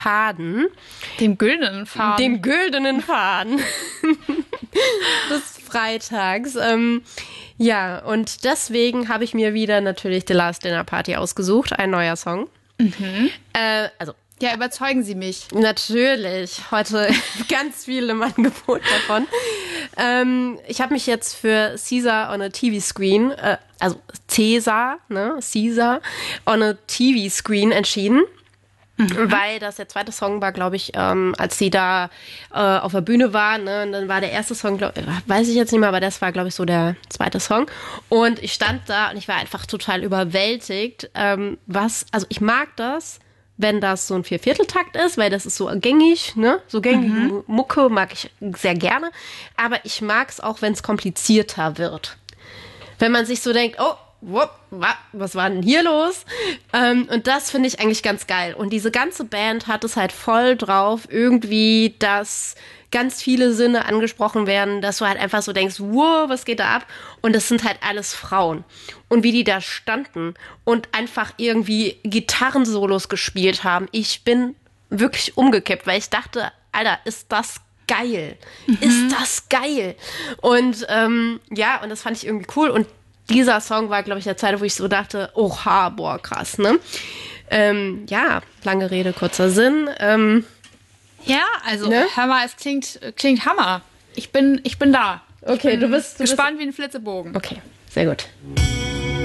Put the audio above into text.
Faden. Dem güldenen Faden. Dem güldenen Faden des Freitags. Ja, und deswegen habe ich mir wieder natürlich The Last Dinner Party ausgesucht, ein neuer Song. Also ja, überzeugen Sie mich. natürlich, heute ganz viel im Angebot davon. Ich habe mich jetzt für Caesar on a TV Screen, also Caesar on a TV Screen entschieden. Weil das der zweite Song war, glaube ich, als sie da auf der Bühne war, ne, und dann war der erste Song, weiß ich jetzt nicht mehr, aber das war, glaube ich, so der zweite Song. Und ich stand da und ich war einfach total überwältigt. Also ich mag das, wenn das so ein Viervierteltakt ist, weil das ist so gängig, ne, so gängige Mucke mag ich sehr gerne. Aber ich mag es auch, wenn es komplizierter wird. Wenn man sich so denkt, oh, was war denn hier los? Und das finde ich eigentlich ganz geil. Und diese ganze Band hat es halt voll drauf, irgendwie, dass ganz viele Sinne angesprochen werden, dass du halt einfach so denkst, wow, was geht da ab? Und das sind halt alles Frauen. Und wie die da standen und einfach irgendwie Gitarrensolos gespielt haben. Ich bin wirklich umgekippt, weil ich dachte, Alter, ist das geil. Ist das geil. Und ja, und das fand ich irgendwie cool. Und dieser Song war, glaube ich, der Zeit, wo ich so dachte, oha, boah, krass, ne? Ja, lange Rede, kurzer Sinn. Ja, also, ne? Hör mal, es klingt Hammer. Ich bin da. Okay, du bist gespannt wie ein Flitzebogen. Okay, sehr gut.